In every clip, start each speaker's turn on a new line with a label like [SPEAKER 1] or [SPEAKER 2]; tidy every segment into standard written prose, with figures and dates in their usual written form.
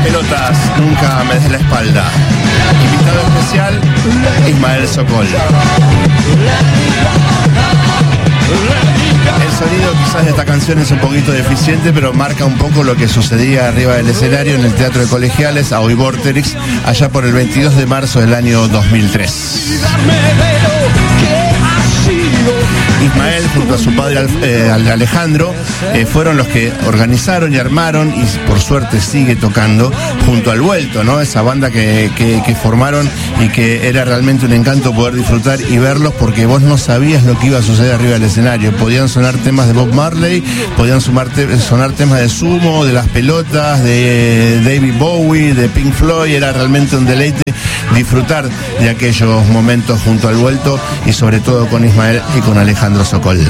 [SPEAKER 1] pelotas, nunca me des la espalda. Invitado especial, Ismael Sokol. El sonido quizás de esta canción es un poquito deficiente, pero marca un poco lo que sucedía arriba del escenario en el Teatro de Colegiales, a hoy Vorterix, allá por el 22 de marzo del año 2003. Ismael junto a su padre Alejandro fueron los que organizaron y armaron, y por suerte sigue tocando, junto al Vuelto, ¿no? Esa banda que formaron y que era realmente un encanto poder disfrutar y verlos, porque vos no sabías lo que iba a suceder arriba del escenario. Podían sonar temas de Bob Marley, podían sonar temas de Sumo, de Las Pelotas, de David Bowie, de Pink Floyd. Era realmente un deleite disfrutar de aquellos momentos junto al Vuelto, y sobre todo con Ismael y con Alejandro Sokol.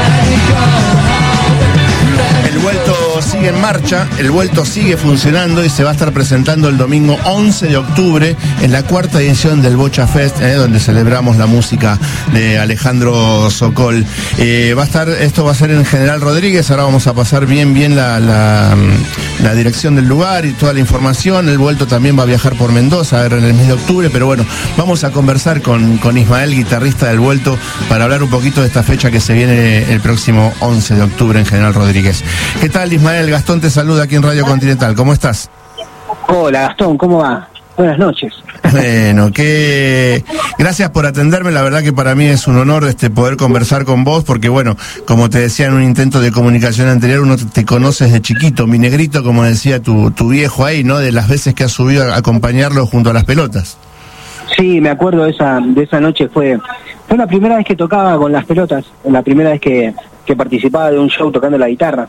[SPEAKER 1] El Vuelto sigue en marcha, el Vuelto sigue funcionando y se va a estar presentando el domingo 11 de octubre en la cuarta edición del Bocha Fest, donde celebramos la música de Alejandro Sokol. Esto va a ser en General Rodríguez. Ahora vamos a pasar bien la dirección del lugar y toda la información. El Vuelto también va a viajar por Mendoza en el mes de octubre, pero bueno, vamos a conversar con Ismael, guitarrista del Vuelto, para hablar un poquito de esta fecha que se viene el próximo 11 de octubre en General Rodríguez. ¿Qué tal, Ismael? Gastón te saluda aquí en Radio Continental. ¿Cómo estás?
[SPEAKER 2] Hola, Gastón, ¿cómo va? Buenas noches.
[SPEAKER 1] Bueno, gracias por atenderme. La verdad que para mí es un honor poder conversar con vos, porque bueno, como te decía en un intento de comunicación anterior, uno te conoce desde chiquito, mi negrito, como decía tu viejo ahí, ¿no? De las veces que has subido a acompañarlo junto a Las Pelotas. Sí, me acuerdo de esa noche. Fue la primera vez que tocaba con Las Pelotas, la primera vez que participaba de un show tocando la guitarra.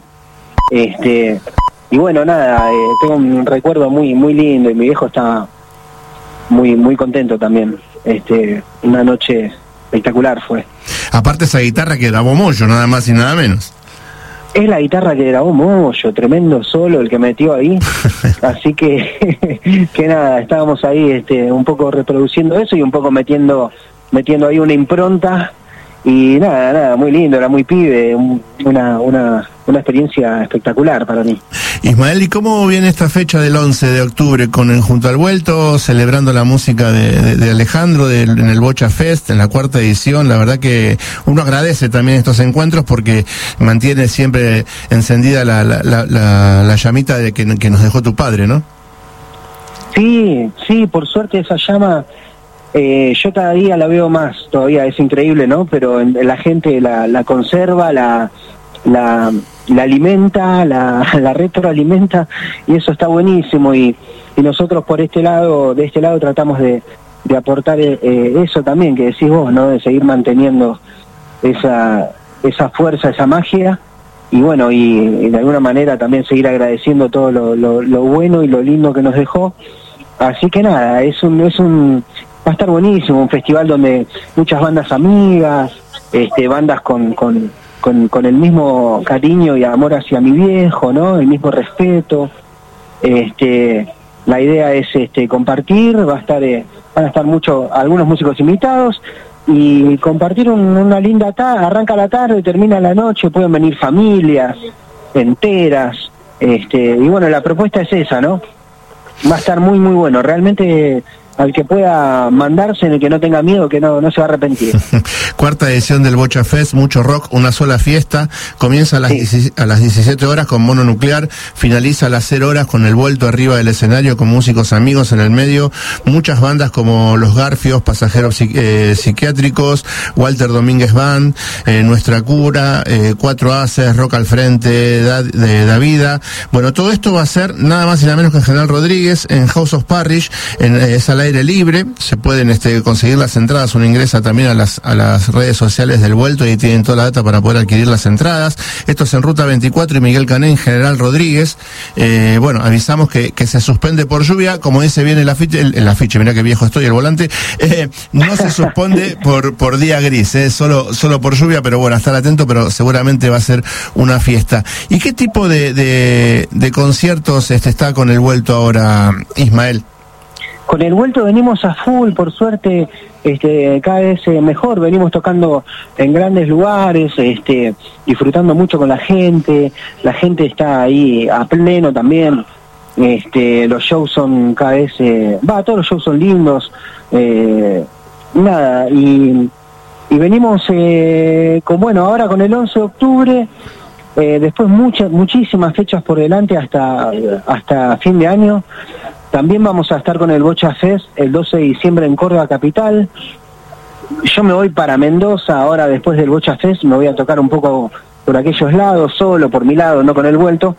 [SPEAKER 1] Y bueno, nada, tengo un recuerdo muy muy lindo, y mi viejo estaba muy contento también. Una noche espectacular fue. Aparte esa guitarra que grabó Moyo, nada más y nada menos. Es la guitarra que grabó Moyo, tremendo solo el que metió ahí. Así que nada, estábamos ahí un poco reproduciendo eso y un poco metiendo ahí una impronta. Y nada, muy lindo, era muy pibe, una experiencia espectacular para mí. Ismael, ¿y cómo viene esta fecha del 11 de octubre junto al Vuelto, celebrando la música de Alejandro en el Bocha Fest, en la cuarta edición? La verdad que uno agradece también estos encuentros porque mantiene siempre encendida la llamita que nos dejó tu padre, ¿no? Sí, por suerte esa llama... yo cada día la veo más, todavía es increíble, ¿no? Pero la gente la conserva, la alimenta, la retroalimenta, y eso está buenísimo, y nosotros de este lado tratamos de aportar eso también que decís vos, ¿no? De seguir manteniendo esa fuerza, esa magia, y bueno, y de alguna manera también seguir agradeciendo todo lo bueno y lo lindo que nos dejó. Así que nada, va a estar buenísimo, un festival donde muchas bandas amigas, bandas con el mismo cariño y amor hacia mi viejo, ¿no? El mismo respeto. La idea es compartir, van a estar algunos músicos invitados, y compartir una linda tarde. Arranca la tarde, termina la noche, pueden venir familias enteras, y bueno, la propuesta es esa, ¿no? Va a estar muy muy bueno, realmente. Al que pueda mandarse, en el que no tenga miedo, que no se va a arrepentir. Cuarta edición del Bocha Fest, mucho rock, una sola fiesta. Comienza a las 17 horas con Mono Nuclear, finaliza a las 0 horas con el Vuelto arriba del escenario, con músicos amigos en el medio, muchas bandas como Los Garfios, Pasajeros Psiquiátricos, Walter Domínguez Band, Nuestra Cura, Cuatro Haces, Rock al Frente, de Davida. Bueno, todo esto va a ser nada más y nada menos que en General Rodríguez, en House of Parrish, es al aire libre. Se pueden conseguir las entradas. Uno ingresa también a las redes sociales del Vuelto y ahí tienen toda la data para poder adquirir las entradas. Esto es en Ruta 24 y Miguel Cané, en General Rodríguez. Bueno, avisamos que se suspende por lluvia, como dice bien el afiche, mirá que viejo estoy, el volante, no se suspende por día gris, solo por lluvia, pero bueno, estar atento, pero seguramente va a ser una fiesta. ¿Y qué tipo de conciertos está con el Vuelto ahora, Ismael? Con el Vuelto venimos a full, por suerte, cada vez mejor. Venimos tocando en grandes lugares, disfrutando mucho con la gente está ahí a pleno también. Los shows son cada vez, todos los shows son lindos, nada, y venimos ahora con el 11 de octubre, después muchísimas fechas por delante hasta fin de año. También vamos a estar con el Bocha Fest el 12 de diciembre en Córdoba Capital. Yo me voy para Mendoza, ahora después del Bocha Fest me voy a tocar un poco por aquellos lados, solo por mi lado, no con el Vuelto,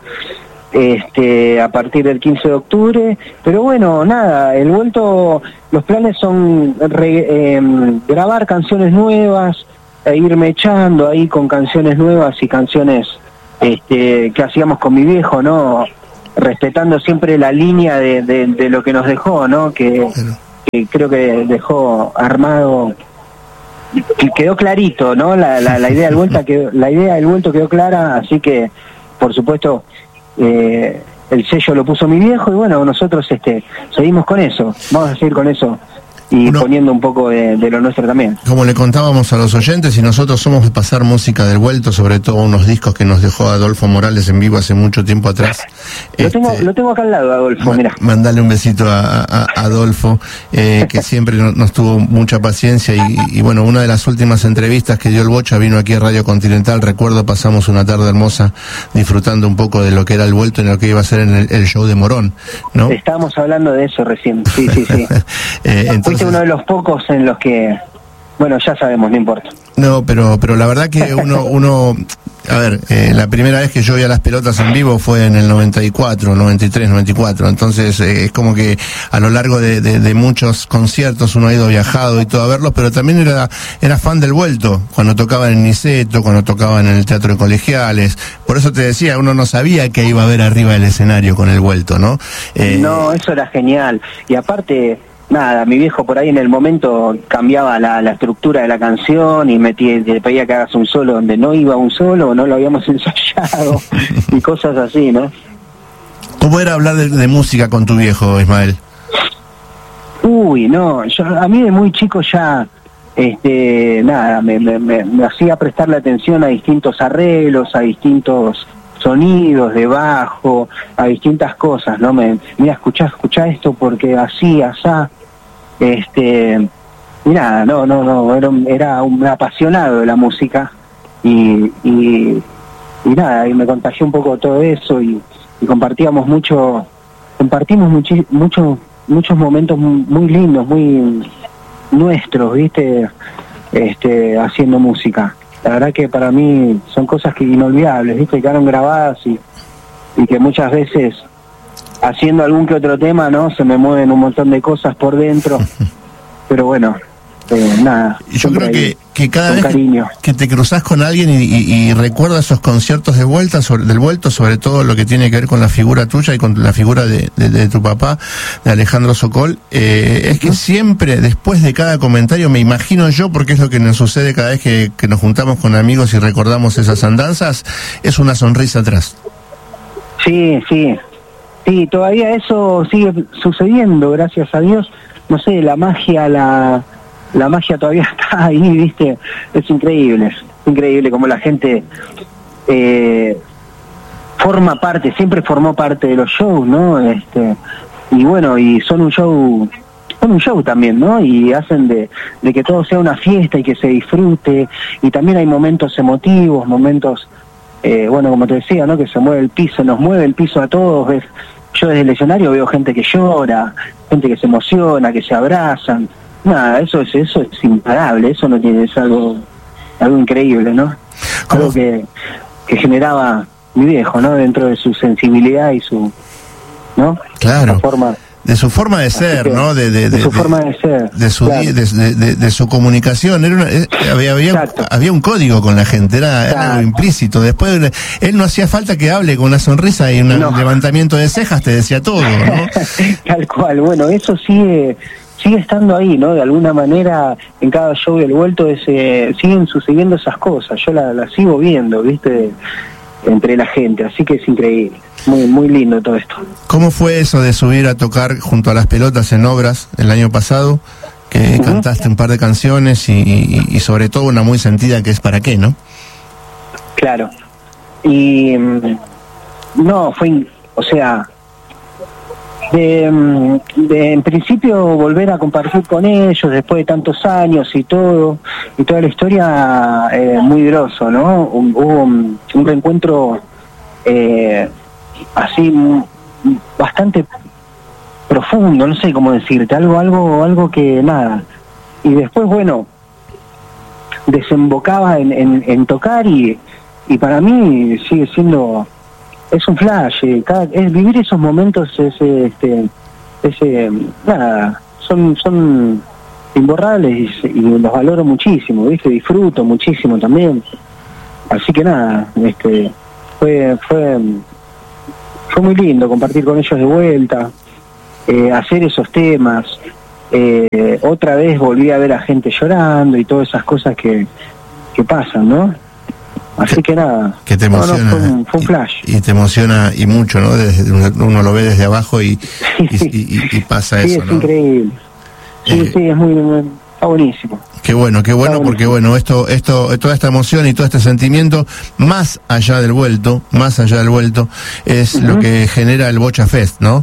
[SPEAKER 1] a partir del 15 de octubre. Pero bueno, nada, el Vuelto, los planes son grabar canciones nuevas, e irme echando ahí con canciones nuevas y canciones que hacíamos con mi viejo, ¿no? Respetando siempre la línea de lo que nos dejó, ¿no? Que creo que dejó armado, que quedó clarito, ¿no? La idea del Vuelto quedó clara, así que por supuesto el sello lo puso mi viejo y bueno, nosotros seguimos con eso, vamos a seguir con eso y poniendo un poco de lo nuestro también.
[SPEAKER 3] Como le contábamos a los oyentes, y nosotros somos de pasar música del Vuelto, sobre todo unos discos que nos dejó Adolfo Morales en vivo hace mucho tiempo atrás.
[SPEAKER 1] Lo tengo acá al lado, Adolfo, mira.
[SPEAKER 3] Mandale un besito a Adolfo, que siempre nos tuvo mucha paciencia y bueno, una de las últimas entrevistas que dio el Bocha vino aquí a Radio Continental, recuerdo, pasamos una tarde hermosa disfrutando un poco de lo que era el Vuelto y lo que iba a ser en el show de Morón, ¿no?
[SPEAKER 1] Estábamos hablando de eso recién, sí.
[SPEAKER 3] Entonces,
[SPEAKER 1] uno de los pocos en los que, bueno, ya sabemos, no importa.
[SPEAKER 3] No, pero la verdad que uno a ver, la primera vez que yo vi a Las Pelotas en vivo fue en el 94, 93, 94, entonces es como que a lo largo de muchos conciertos uno ha ido viajado y todo a verlos, pero también era fan del Vuelto, cuando tocaban en Niceto, cuando tocaban en el Teatro de Colegiales, por eso te decía, uno no sabía que iba a ver arriba del escenario con el Vuelto, ¿no?
[SPEAKER 1] No, eso era genial, y aparte, nada, mi viejo por ahí en el momento cambiaba la estructura de la canción y le pedía que hagas un solo donde no iba un solo o no lo habíamos ensayado y cosas así, ¿no?
[SPEAKER 3] ¿Cómo era hablar de música con tu viejo, Ismael?
[SPEAKER 1] Uy, no, a mí de muy chico ya, nada, me hacía prestarle atención a distintos arreglos, a distintos sonidos de bajo, a distintas cosas, ¿no? Mira, escuchá esto porque así, asá, mira, era un apasionado de la música y nada, y me contagió un poco todo eso y compartimos muchos momentos muy lindos, muy nuestros, ¿viste? Haciendo música. La verdad que para mí son cosas que inolvidables, ¿viste? Quedaron grabadas y que muchas veces haciendo algún que otro tema, ¿no? Se me mueven un montón de cosas por dentro, pero bueno, nada.
[SPEAKER 3] Yo creo que cada vez que te cruzás con alguien y recuerdas esos conciertos del Vuelto, sobre todo lo que tiene que ver con la figura tuya y con la figura de tu papá, de Alejandro Sokol, es que siempre, después de cada comentario, me imagino yo, porque es lo que nos sucede cada vez que nos juntamos con amigos y recordamos esas andanzas, es una sonrisa atrás.
[SPEAKER 1] Sí, todavía eso sigue sucediendo, gracias a Dios. No sé, la magia todavía está ahí, ¿viste? Es increíble como la gente forma parte, siempre formó parte de los shows, ¿no? Y bueno, y son un show también, ¿no? Y hacen de que todo sea una fiesta y que se disfrute, y también hay momentos emotivos, momentos, bueno, como te decía, ¿no? Que se mueve el piso, nos mueve el piso a todos, yo desde el escenario veo gente que llora, gente que se emociona, que se abrazan. Nada, eso es imparable, eso no tiene, es algo increíble, ¿no?
[SPEAKER 3] ¿Cómo?
[SPEAKER 1] Algo que generaba mi viejo, ¿no? Dentro de su sensibilidad y su, ¿no?
[SPEAKER 3] Claro.
[SPEAKER 1] De su forma
[SPEAKER 3] de ser, ¿no?
[SPEAKER 1] De su forma de ser.
[SPEAKER 3] De su comunicación. Había un código con la gente, era algo implícito. Después, él no hacía falta que hable con una sonrisa y un levantamiento de cejas, te decía todo, ¿no?
[SPEAKER 1] Tal cual, bueno, eso sigue estando ahí, ¿no? De alguna manera, en cada show del Vuelto siguen sucediendo esas cosas. Yo las sigo viendo, ¿viste? Entre la gente, así que es increíble. Muy, muy lindo todo esto.
[SPEAKER 3] ¿Cómo fue eso de subir a tocar junto a Las Pelotas en Obras el año pasado? Que cantaste un par de canciones y sobre todo una muy sentida que es ¿Para qué?, ¿no?
[SPEAKER 1] Claro. Y no, en principio volver a compartir con ellos después de tantos años y toda la historia, muy groso, ¿no? Hubo un reencuentro así bastante profundo, no sé cómo decirte, algo que nada. Y después, bueno, desembocaba en tocar y para mí sigue siendo, es un flash, es vivir esos momentos, nada, son imborrables y los valoro muchísimo, ¿viste? Disfruto muchísimo también. Así que nada, fue muy lindo compartir con ellos de vuelta, hacer esos temas. Otra vez volví a ver a gente llorando y todas esas cosas que pasan, ¿no? Así que nada,
[SPEAKER 3] que te emociona,
[SPEAKER 1] fue un flash.
[SPEAKER 3] Y te emociona y mucho, ¿no? Uno lo ve desde abajo y pasa
[SPEAKER 1] sí,
[SPEAKER 3] eso,
[SPEAKER 1] es
[SPEAKER 3] ¿no?
[SPEAKER 1] increíble. Sí, es muy está buenísimo.
[SPEAKER 3] Qué bueno, porque bueno, toda esta emoción y todo este sentimiento, más allá del vuelto, es lo que genera el Bocha Fest, ¿no?